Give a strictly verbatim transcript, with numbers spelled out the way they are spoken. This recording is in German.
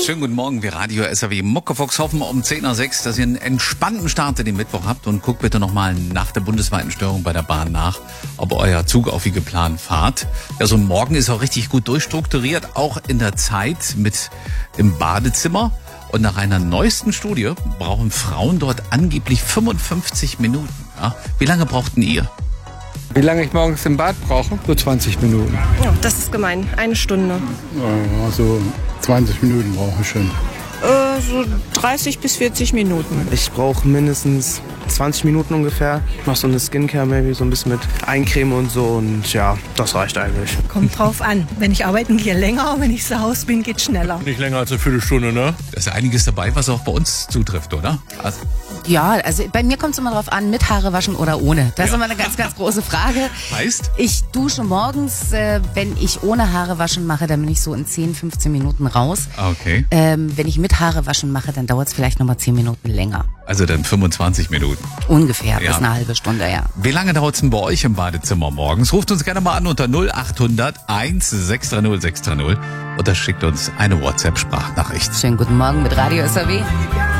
Schönen guten Morgen, wir Radio S R W Muckefuchs hoffen um zehn Uhr sechs, dass ihr einen entspannten Start in den Mittwoch habt und guckt bitte nochmal nach der bundesweiten Störung bei der Bahn nach, ob euer Zug auch wie geplant fahrt. Ja, so ein Morgen ist auch richtig gut durchstrukturiert, auch in der Zeit mit im Badezimmer. Und nach einer neuesten Studie brauchen Frauen dort angeblich fünfundfünfzig Minuten. Ja? Wie lange brauchten ihr? Wie lange ich morgens im Bad brauche? So zwanzig Minuten. Ja, das ist gemein. Eine Stunde. Also zwanzig Minuten brauche ich schon. Äh, so dreißig bis vierzig Minuten. Ich brauche mindestens zwanzig Minuten ungefähr. Ich mache so eine Skincare maybe, so ein bisschen mit Eincreme und so und ja, das reicht eigentlich. Kommt drauf an. Wenn ich arbeiten gehe, länger. Wenn ich zu Hause bin, geht schneller. Nicht länger als eine Viertelstunde, ne? Da ist einiges dabei, was auch bei uns zutrifft, oder? Also Ja, also bei mir kommt es immer drauf an, mit Haare waschen oder ohne. Das Ja. ist immer eine ganz, ganz große Frage. Heißt? Ich dusche morgens, äh, wenn ich ohne Haare waschen mache, dann bin ich so in zehn, fünfzehn Minuten raus. Okay. Ähm, wenn ich mit Haare waschen mache, dann dauert es vielleicht nochmal zehn Minuten länger. Also dann fünfundzwanzig Minuten. Ungefähr, Ja. bis eine halbe Stunde, ja. Wie lange dauert es denn bei euch im Badezimmer morgens? Ruft uns gerne mal an unter null acht hundert eins sechs drei null sechs drei null oder schickt uns eine WhatsApp-Sprachnachricht. Schönen guten Morgen mit Radio S R W.